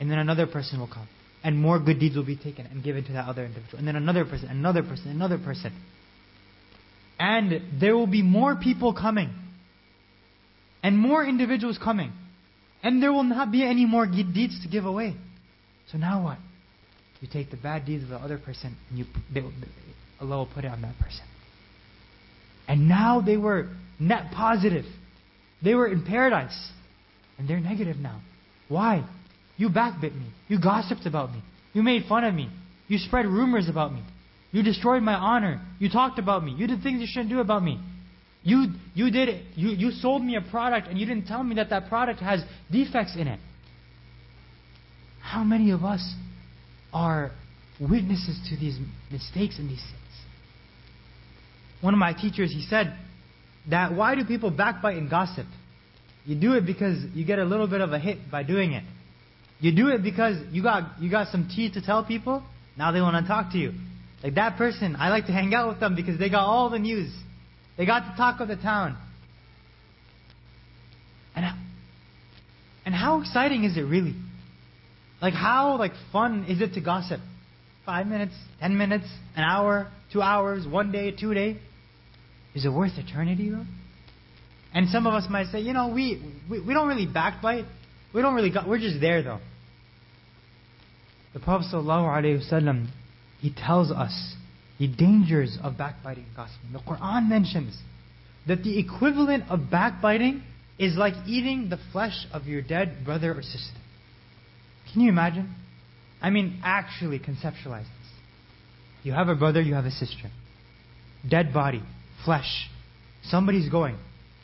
And then another person will come. And more good deeds will be taken and given to that other individual. And then another person, another person, another person. And there will be more people coming. And more individuals coming. And there will not be any more good deeds to give away. So now what? You take the bad deeds of the other person and Allah will put it on that person. And now they were net positive. They were in paradise. And they're negative now. Why? You backbit me. You gossiped about me. You made fun of me. You spread rumors about me. You destroyed my honor. You talked about me. You did things you shouldn't do about me. You did it. You sold me a product and you didn't tell me that that product has defects in it. How many of us are witnesses to these mistakes and these sins? One of my teachers, he said that why do people backbite and gossip? You do it because you get a little bit of a hit by doing it. You do it because you got some tea to tell people. Now they want to talk to you. Like that person, I like to hang out with them because they got all the news. They got the talk of the town. And how exciting is it really? Like how fun is it to gossip? 5 minutes, 10 minutes, an hour, 2 hours, 1 day, 2 days? Is it worth eternity though? And some of us might say, we don't really backbite. We're just there though. The Prophet ﷺ, he tells us the dangers of backbiting and gossiping. The Quran mentions that the equivalent of backbiting is like eating the flesh of your dead brother or sister. Can you imagine? I mean, actually conceptualize this. You have a brother, you have a sister. Dead body, flesh. Somebody's going.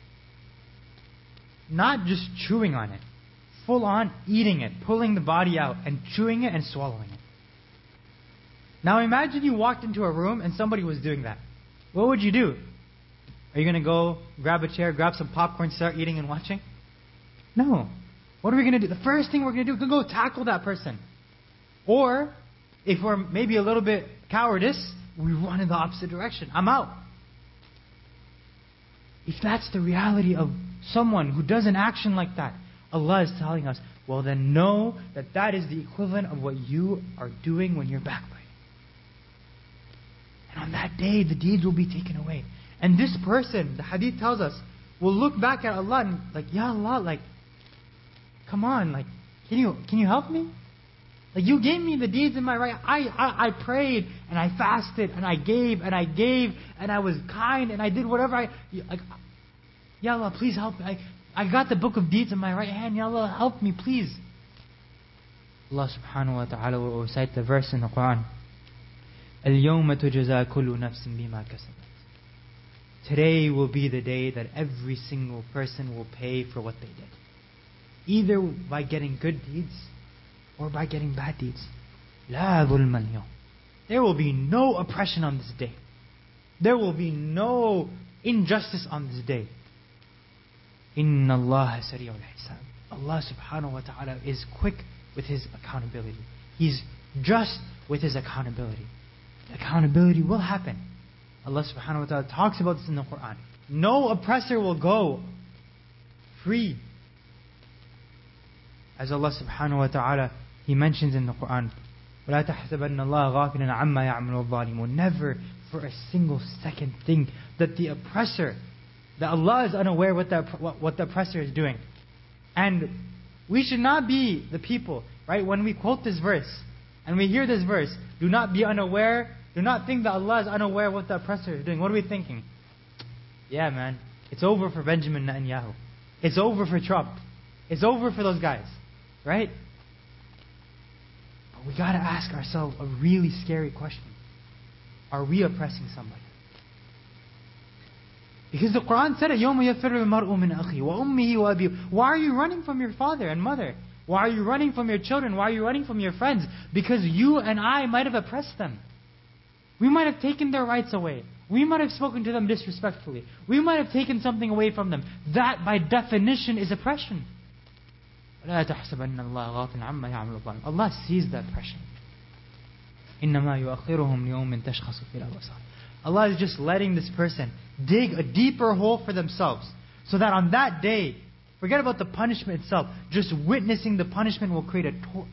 Not just chewing on it. Full on eating it, pulling the body out and chewing it and swallowing it. Now imagine you walked into a room and somebody was doing that. What would you do? Are you going to go grab a chair, grab some popcorn, start eating and watching? No. What are we going to do? The first thing we're going to do is go tackle that person. Or, if we're maybe a little bit cowardice, we run in the opposite direction. I'm out. If that's the reality of someone who does an action like that, Allah is telling us, well then know that that is the equivalent of what you are doing when you're backbiting. And on that day, the deeds will be taken away. And this person, the hadith tells us, will look back at Allah and Ya Allah, come on, can you help me? You gave me the deeds in my right. I prayed and I fasted and I gave and I was kind and I did whatever Ya Allah, please help me. I got the book of deeds in my right hand. Ya Allah, help me, please. Allah subhanahu wa ta'ala will recite the verse in the Quran. الْيَوْمَ تُجْزَى كُلُّ نَفْسٍ بِمَا كَسَبَتْ. Today will be the day that every single person will pay for what they did. Either by getting good deeds or by getting bad deeds. لَا ظُلْمَ الْيَوْمِ. There will be no oppression on this day. There will be no injustice on this day. إِنَّ اللَّهَ سَرِيعُ الْحِسَابِ. Allah subhanahu wa ta'ala is quick with His accountability. He's just with His accountability. The accountability will happen. Allah subhanahu wa ta'ala talks about this in the Quran. No oppressor will go free. As Allah subhanahu wa ta'ala, He mentions in the Quran, وَلَا تَحْسَبَنَّ اللَّهَ غَافِلًا عَمَّا يَعْمَلُ الظَّالِمُونَ. Never for a single second think that the oppressor, that Allah is unaware what the oppressor is doing. And we should not be the people, right? When we quote this verse and we hear this verse, do not be unaware, do not think that Allah is unaware what the oppressor is doing. What are we thinking? Yeah, man, it's over for Benjamin Netanyahu. It's over for Trump. It's over for those guys, right? But we got to ask ourselves a really scary question. Are we oppressing somebody? Because the Quran said it, يَوْمَ يَفِرُّ الْمَرْءُ مِنْ أَخِيهِ وَأُمِّهِ وَأَبِيهِ. Why are you running from your father and mother? Why are you running from your children? Why are you running from your friends? Because you and I might have oppressed them. We might have taken their rights away. We might have spoken to them disrespectfully. We might have taken something away from them. That by definition is oppression. وَلَا تَحْسَبَنَّ اللَّهَ غَافِلًا عَمَّا يَعْمَلُ الظَّالِمُونَ. Allah sees the oppression. إِنَّمَا يُؤَخِّرُهُمْ لِيَوْمٍ تَشْخَصُ فِيهِ الْأَبْصَارُ. Allah is just letting this person dig a deeper hole for themselves, so that on that day, forget about the punishment itself, just witnessing the punishment will create a